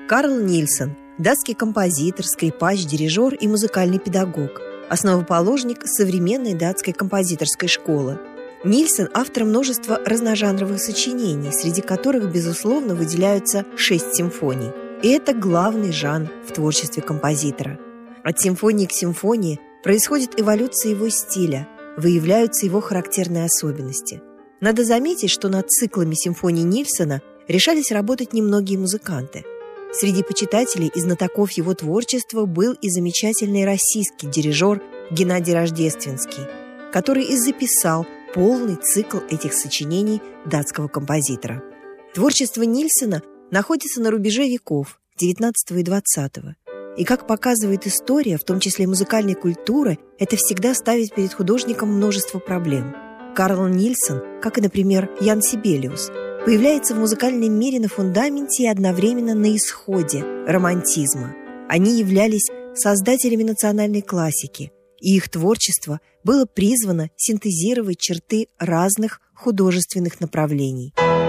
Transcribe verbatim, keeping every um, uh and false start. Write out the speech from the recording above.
Карл Нильсон – датский композитор, скрипач, дирижер и музыкальный педагог, основоположник современной датской композиторской школы. Нильсон – автор множества разножанровых сочинений, среди которых, безусловно, выделяются шесть симфоний. И это главный жанр в творчестве композитора. От симфонии к симфонии происходит эволюция его стиля, выявляются его характерные особенности. Надо заметить, что над циклами симфоний Нильсона решались работать немногие музыканты. Среди почитателей и знатоков его творчества был и замечательный российский дирижер Геннадий Рождественский, который и записал полный цикл этих сочинений датского композитора. Творчество Нильсона находится на рубеже веков девятнадцатого и двадцатого. И, как показывает история, в том числе музыкальной культуры, это всегда ставит перед художником множество проблем. Карл Нильсон, как и, например, Ян Сибелиус, появляется в музыкальном мире на фундаменте и одновременно на исходе романтизма. Они являлись создателями национальной классики, и их творчество было призвано синтезировать черты разных художественных направлений.